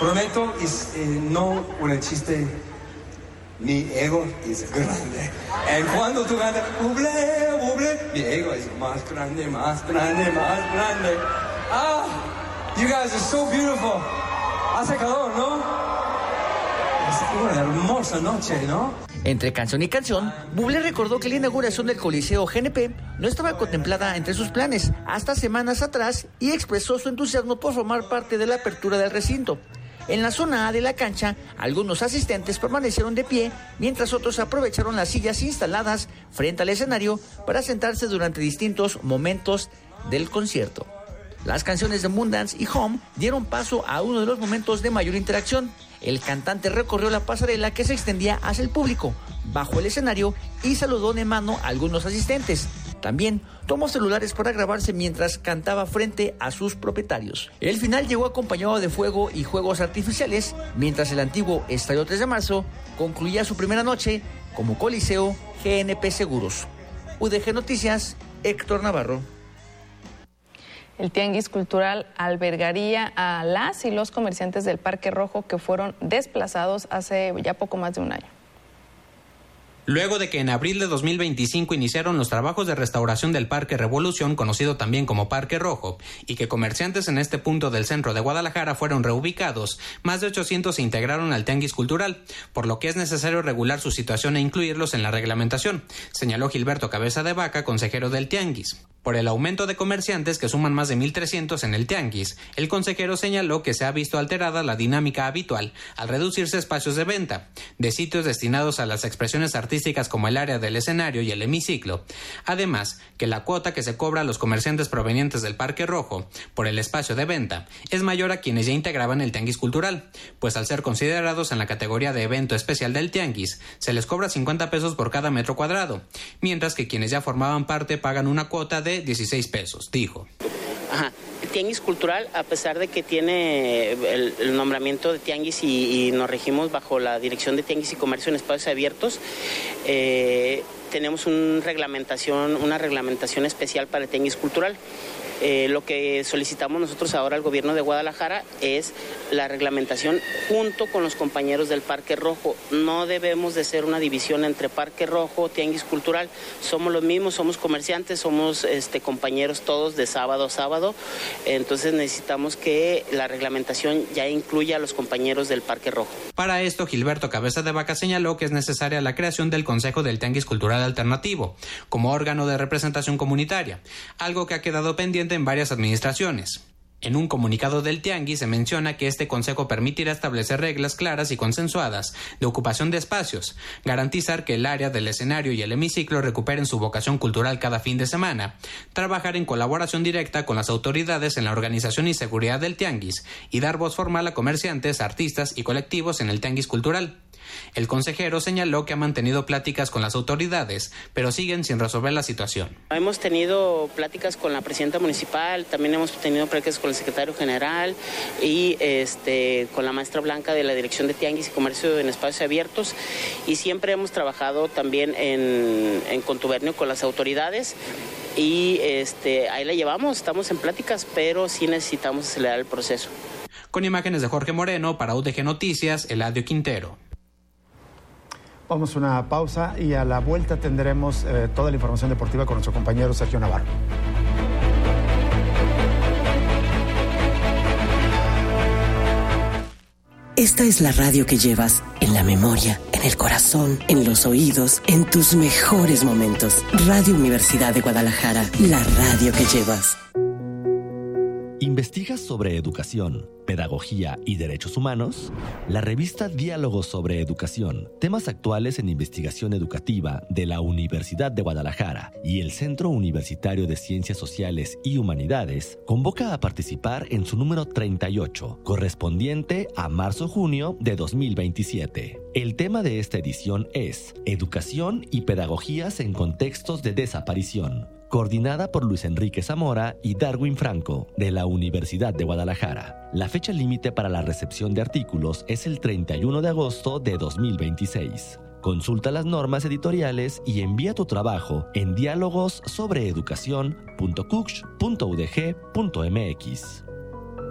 Prometo, no un chiste, mi ego es grande. Y cuando tú cantas, buble, buble, mi ego es más grande, más grande, más grande. You guys are so beautiful. Hace calor, ¿no? Es una hermosa noche, ¿no? Entre canción y canción, Bublé recordó que la inauguración del Coliseo GNP no estaba contemplada entre sus planes hasta semanas atrás y expresó su entusiasmo por formar parte de la apertura del recinto. En la zona A de la cancha, algunos asistentes permanecieron de pie, mientras otros aprovecharon las sillas instaladas frente al escenario para sentarse durante distintos momentos del concierto. Las canciones de Moondance y Home dieron paso a uno de los momentos de mayor interacción. El cantante recorrió la pasarela que se extendía hacia el público, bajó el escenario y saludó de mano a algunos asistentes. También tomó celulares para grabarse mientras cantaba frente a sus propietarios. El final llegó acompañado de fuego y juegos artificiales, mientras el antiguo Estadio 3 de Marzo concluía su primera noche como Coliseo GNP Seguros. UDG Noticias, Héctor Navarro. El Tianguis Cultural albergaría a las y los comerciantes del Parque Rojo que fueron desplazados hace ya poco más de un año. Luego de que en abril de 2025 iniciaron los trabajos de restauración del Parque Revolución, conocido también como Parque Rojo, y que comerciantes en este punto del centro de Guadalajara fueron reubicados, más de 800 se integraron al Tianguis Cultural, por lo que es necesario regular su situación e incluirlos en la reglamentación, señaló Gilberto Cabeza de Vaca, consejero del Tianguis. Por el aumento de comerciantes que suman más de 1,300 en el Tianguis, el consejero señaló que se ha visto alterada la dinámica habitual al reducirse espacios de venta, de sitios destinados a las expresiones artísticas como el área del escenario y el hemiciclo. Además, que la cuota que se cobra a los comerciantes provenientes del Parque Rojo por el espacio de venta es mayor a quienes ya integraban el Tianguis Cultural, pues al ser considerados en la categoría de evento especial del Tianguis, se les cobra 50 pesos por cada metro cuadrado, mientras que quienes ya formaban parte pagan una cuota de 16 pesos, dijo. El Tianguis Cultural, a pesar de que tiene el nombramiento de Tianguis y nos regimos bajo la Dirección de Tianguis y Comercio en Espacios Abiertos, tenemos una reglamentación especial para el Tianguis Cultural. Lo que solicitamos nosotros ahora al gobierno de Guadalajara es la reglamentación junto con los compañeros del Parque Rojo. No debemos de ser una división entre Parque Rojo, Tianguis Cultural. Somos los mismos, somos comerciantes, somos compañeros todos de sábado a sábado. Entonces necesitamos que la reglamentación ya incluya a los compañeros del Parque Rojo. Para esto, Gilberto Cabeza de Vaca señaló que es necesaria la creación del Consejo del Tianguis Cultural Alternativo como órgano de representación comunitaria, algo que ha quedado pendiente en varias administraciones. En un comunicado del Tianguis se menciona que este consejo permitirá establecer reglas claras y consensuadas de ocupación de espacios, garantizar que el área del escenario y el hemiciclo recuperen su vocación cultural cada fin de semana, trabajar en colaboración directa con las autoridades en la organización y seguridad del Tianguis y dar voz formal a comerciantes, artistas y colectivos en el Tianguis Cultural. El consejero señaló que ha mantenido pláticas con las autoridades, pero siguen sin resolver la situación. Hemos tenido pláticas con la presidenta municipal, también hemos tenido pláticas con el secretario general y con la maestra Blanca de la Dirección de Tianguis y Comercio en Espacios Abiertos, y siempre hemos trabajado también en contubernio con las autoridades y ahí la llevamos, estamos en pláticas, pero sí necesitamos acelerar el proceso. Con imágenes de Jorge Moreno, para UDG Noticias, Eladio Quintero. Vamos a una pausa y a la vuelta tendremos toda la información deportiva con nuestro compañero Sergio Navarro. Esta es la radio que llevas en la memoria, en el corazón, en los oídos, en tus mejores momentos. Radio Universidad de Guadalajara, la radio que llevas. ¿Investigas sobre educación, pedagogía y derechos humanos? La revista Diálogos sobre Educación, temas actuales en investigación educativa de la Universidad de Guadalajara y el Centro Universitario de Ciencias Sociales y Humanidades, convoca a participar en su número 38, correspondiente a marzo-junio de 2027. El tema de esta edición es Educación y Pedagogías en Contextos de Desaparición, coordinada por Luis Enrique Zamora y Darwin Franco, de la Universidad de Guadalajara. La fecha límite para la recepción de artículos es el 31 de agosto de 2026. Consulta las normas editoriales y envía tu trabajo en diálogossobreeducacion.cuch.udg.mx.